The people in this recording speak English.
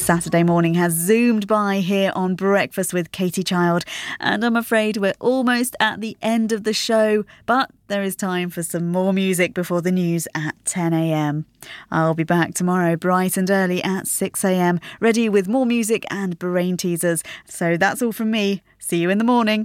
Saturday morning has zoomed by here on Breakfast with Katie Child, and I'm afraid we're almost at the end of the show, but there is time for some more music before the news at 10 a.m. I'll be back tomorrow bright and early at 6 a.m, ready with more music and brain teasers. So that's all from me. See you in the morning.